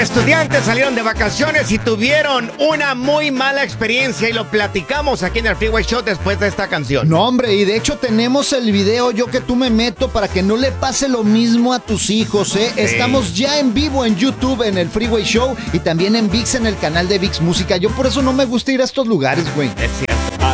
estudiantes salieron de vacaciones y tuvieron una muy mala experiencia y lo platicamos aquí en el Freeway Show después de esta canción. No, hombre, y de hecho tenemos el video Yo que tú me meto para que no le pase lo mismo a tus hijos, ¿eh? Sí. Estamos ya en vivo en YouTube en el Freeway Show y también en ViX en el canal de ViX Música. Yo por eso no me gusta ir a estos lugares, güey. Es cierto.